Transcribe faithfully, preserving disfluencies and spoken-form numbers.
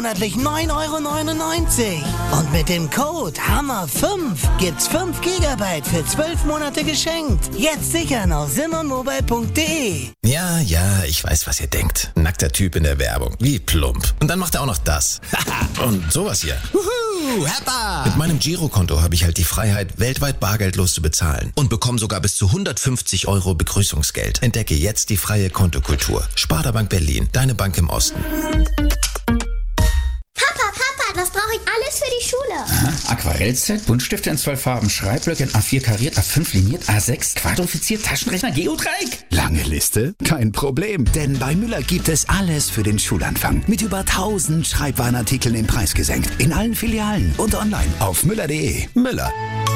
monatlich neun Euro neunundneunzig. Und mit dem Code Hammer fünf gibt's fünf Gigabyte für zwölf Monate geschenkt. Jetzt sichern auf simmermobile punkt de. Ja, ja, ich weiß, was ihr denkt. Nackter Typ in der Werbung. Wie plump. Und dann macht er auch noch das. Und sowas hier. Wuhu, Heppa! Mit meinem Girokonto habe ich halt die Freiheit, weltweit bargeldlos zu bezahlen. Und bekomme sogar bis zu hundertfünfzig Euro Begrüßungsgeld. Entdecke jetzt die freie Kontokultur. Sparda-Bank Berlin. Deine Bank im Osten. Papa, Papa, was brauche ich alles für die Schule? Aha, Aquarellset, Buntstifte in zwölf Farben, Schreibblöcke in A vier kariert, A fünf liniert, A sechs quadrifiziert, Taschenrechner, Geodreieck. Lange Liste? Kein Problem, denn bei Müller gibt es alles für den Schulanfang. Mit über tausend Schreibwarenartikeln im Preis gesenkt. In allen Filialen und online auf müller punkt de. Müller.